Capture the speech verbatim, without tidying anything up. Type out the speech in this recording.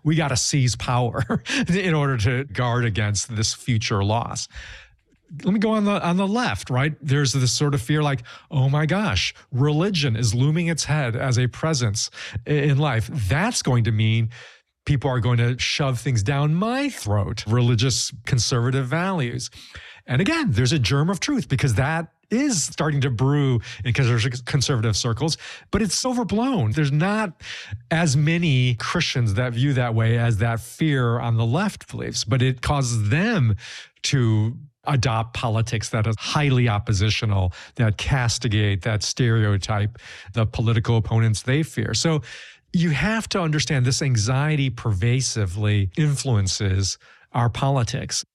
we got to seize power in order to guard against this future loss. Let me go on the on the left, right? There's this sort of fear like, oh my gosh, religion is looming its head as a presence in life. That's going to mean people are going to shove things down my throat, religious conservative values. And again, there's a germ of truth because that is starting to brew in conservative circles, but it's overblown. There's not as many Christians that view that way as that fear on the left believes, but it causes them to adopt politics that is highly oppositional, that castigate, that stereotype the political opponents they fear. So you have to understand this anxiety pervasively influences our politics.